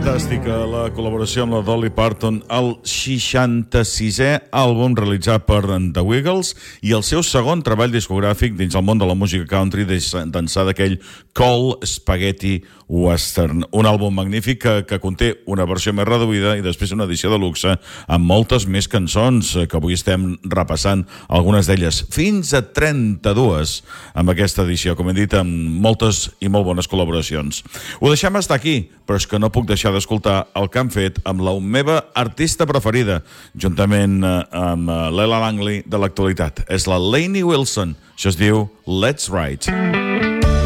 Fantàstica la col·laboració amb la Dolly Parton, el 66è àlbum realitzat per The Wiggles i el seu segon treball discogràfic dins el món de la música country d'ençà d'aquell Cold Spaghetti Western. Un àlbum magnífic que conté una versió més reduïda i després una edició de luxe amb moltes més cançons que avui estem repassant, algunes d'elles fins a 32 amb aquesta edició, com hem dit, amb moltes i molt bones col·laboracions. Ho deixem estar aquí, però és que no puc deixar d'escoltar el que han fet amb la meva artista preferida, juntament amb l'Ella Langley de l'actualitat. És la Lainey Wilson. Això es diu Let's Ride.